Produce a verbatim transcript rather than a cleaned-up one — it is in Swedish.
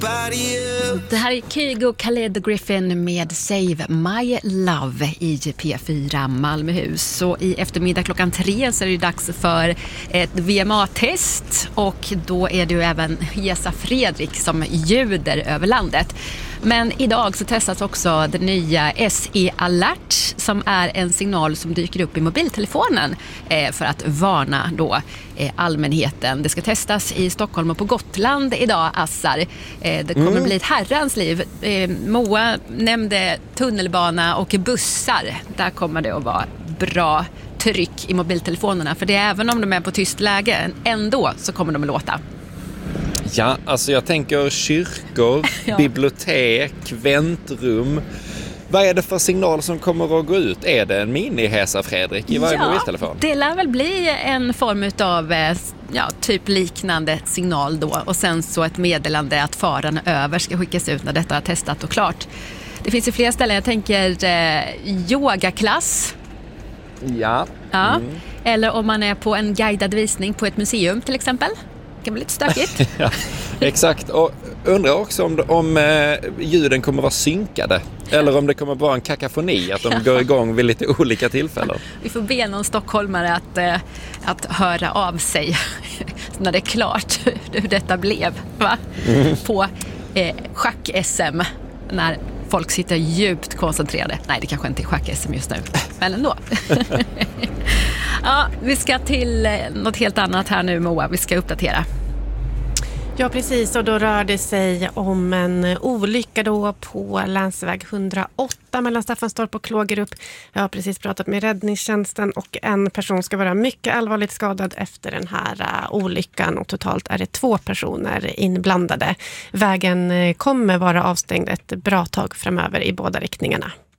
Det här är Kygo Khaled Griffin med Save My Love i P fyra Malmöhus. Och i eftermiddag klockan tre så är det dags för ett V M A-test. Och då är det ju även Hesa Fredrik som ljuder över landet. Men idag så testas också den nya S E Alert som är en signal som dyker upp i mobiltelefonen eh, för att varna då eh, allmänheten. Det ska testas i Stockholm och på Gotland idag, Assar. Eh, det kommer mm. bli ett herrans liv. Eh, Moa nämnde tunnelbana och bussar. Där kommer det att vara bra tryck i mobiltelefonerna. För det är även om de är på tyst läge, ändå så kommer de att låta. Ja, alltså jag tänker kyrkor, ja. bibliotek, väntrum. Vad är det för signal som kommer att gå ut? Är det en mini-Hesa Fredrik i varje ja, mobiltelefon? Det lär väl bli en form av ja, typ liknande signal då. Och sen så ett meddelande att faran över ska skickas ut när detta är testat och klart. Det finns ju flera ställen. Jag tänker eh, yogaklass. Ja. ja. Mm. Eller om man är på en guidad visning på ett museum till exempel. Det kan bli lite stökigt. Ja, exakt. Och undrar också om, om eh, ljuden kommer vara synkade. Eller om det kommer vara en kakafoni. Att de ja. går igång vid lite olika tillfällen. Vi får be någon stockholmare att, eh, att höra av sig när det är klart hur detta blev. Va? Mm. På eh, schack-S M. När folk sitter djupt koncentrerade. Nej, det kanske inte är schack-S M just nu. Men ändå. Ja, vi ska till något helt annat här nu, Moa. Vi ska uppdatera. Ja, precis. Och då rör det sig om en olycka då på länsväg hundraåtta mellan Staffanstorp och Klågerup. Jag har precis pratat med räddningstjänsten och en person ska vara mycket allvarligt skadad efter den här uh, olyckan. Och totalt är det två personer inblandade. Vägen kommer vara avstängd ett bra tag framöver i båda riktningarna.